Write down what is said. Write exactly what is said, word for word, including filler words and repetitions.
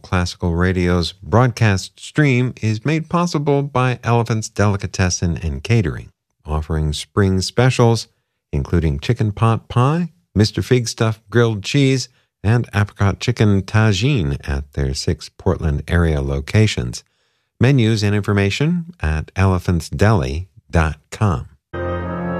Classical Radio's broadcast stream is made possible by Elephant's Delicatessen and Catering, offering spring specials, including chicken pot pie, Mister Fig Stuff grilled cheese, and apricot chicken tagine at their six Portland area locations. Menus and information at elephantsdeli dot com.